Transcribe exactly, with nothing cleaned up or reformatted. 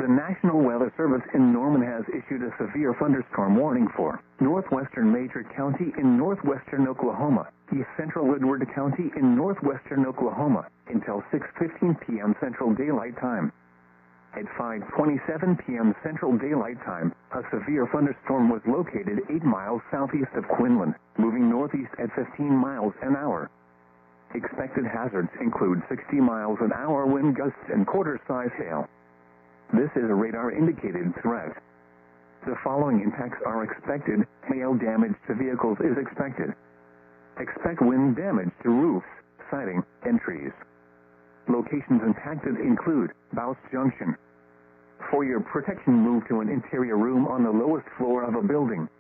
The National Weather Service in Norman has issued a severe thunderstorm warning for northwestern Major County in northwestern Oklahoma, east central Woodward County in northwestern Oklahoma, until six fifteen p m Central Daylight Time. At five twenty-seven p m Central Daylight Time, a severe thunderstorm was located eight miles southeast of Quinlan, moving northeast at fifteen miles an hour. Expected hazards include sixty miles an hour wind gusts and quarter-size hail. This is a radar-indicated threat. The following impacts are expected. Hail damage to vehicles is expected. Expect wind damage to roofs, siding, and trees. Locations impacted include Bouse Junction. For your protection, move to an interior room on the lowest floor of a building.